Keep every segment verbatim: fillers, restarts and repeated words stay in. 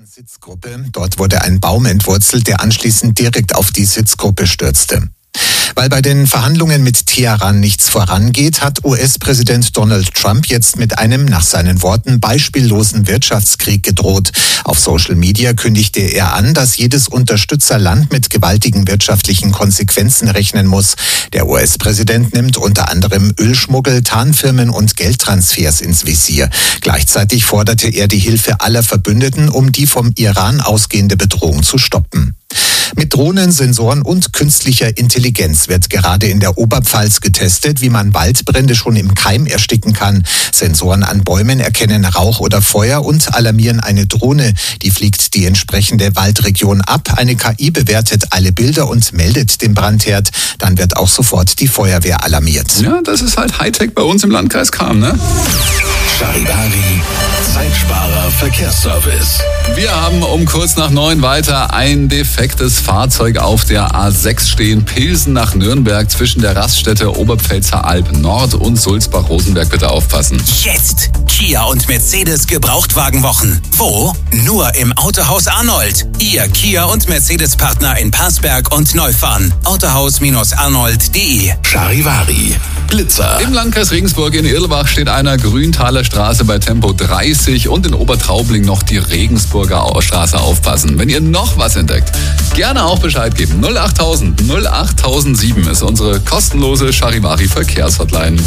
Sitzgruppe. Dort wurde ein Baum entwurzelt, der anschließend direkt auf die Sitzgruppe stürzte. Weil bei den Verhandlungen mit Teheran nichts vorangeht, hat U S-Präsident Donald Trump jetzt mit einem, nach seinen Worten, beispiellosen Wirtschaftskrieg gedroht. Auf Social Media kündigte er an, dass jedes Unterstützerland mit gewaltigen wirtschaftlichen Konsequenzen rechnen muss. Der U S-Präsident nimmt unter anderem Ölschmuggel, Tarnfirmen und Geldtransfers ins Visier. Gleichzeitig forderte er die Hilfe aller Verbündeten, um die vom Iran ausgehende Bedrohung zu stoppen. Mit Drohnen, Sensoren und künstlicher Intelligenz wird gerade in der Oberpfalz getestet, wie man Waldbrände schon im Keim ersticken kann. Sensoren an Bäumen erkennen Rauch oder Feuer und alarmieren eine Drohne. Die fliegt die entsprechende Waldregion ab. Eine K I bewertet alle Bilder und meldet den Brandherd. Dann wird auch sofort die Feuerwehr alarmiert. Ja, das ist halt Hightech bei uns im Landkreis Cham, ne? Charivari, Zeitsparer Verkehrsservice. Wir haben um kurz nach neun weiter ein defektes Fahrzeug auf der A sechs stehen. Pilsen nach Nürnberg zwischen der Raststätte Oberpfälzer Alb Nord und Sulzbach-Rosenberg. Bitte aufpassen. Jetzt Kia und Mercedes Gebrauchtwagenwochen. Wo? Nur im Autohaus Arnold. Ihr Kia und Mercedes-Partner in Parsberg und Neufahren. autohaus arnold punkt de. Charivari, Blitzer. Im Landkreis Regensburg in Irlbach steht einer Grüntaler Straße bei Tempo dreißig und in Obertraubling noch die Regensburger Straße. Aufpassen. Wenn ihr noch was entdeckt, gerne auch Bescheid geben. null achttausend null achttausendsieben ist unsere kostenlose Charivari Verkehrshotline.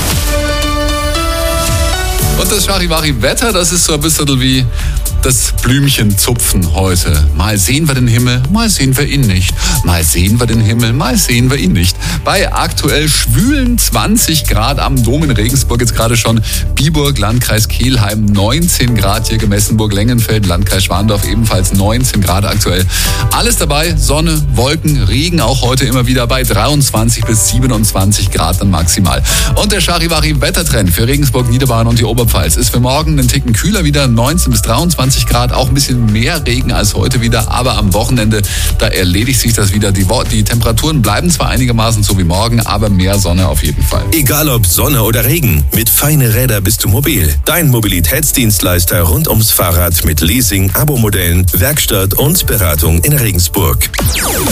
Und das Charivari-Wetter, das ist so ein bisschen wie das Blümchenzupfen heute. Mal sehen wir den Himmel, mal sehen wir ihn nicht. Mal sehen wir den Himmel, mal sehen wir ihn nicht. Bei aktuell schwülen zwanzig Grad am Dom in Regensburg, jetzt gerade schon Biburg, Landkreis Kelheim, neunzehn Grad hier gemessen, Burg-Lengenfeld, Landkreis Schwandorf ebenfalls neunzehn Grad aktuell. Alles dabei, Sonne, Wolken, Regen auch heute immer wieder bei dreiundzwanzig bis siebenundzwanzig Grad dann maximal. Und der Charivari-Wettertrend für Regensburg, Niederbayern und die Oberpfalz ist für morgen einen Ticken kühler wieder, neunzehn bis dreiundzwanzig Grad, auch ein bisschen mehr Regen als heute wieder, aber am Wochenende, da erledigt sich das wieder. Die, die Temperaturen bleiben zwar einigermaßen so wie morgen, aber mehr Sonne auf jeden Fall. Egal ob Sonne oder Regen, mit Feine Räder bist du mobil. Dein Mobilitätsdienstleister rund ums Fahrrad mit Leasing, Abo-Modellen, Werkstatt und Beratung in Regensburg.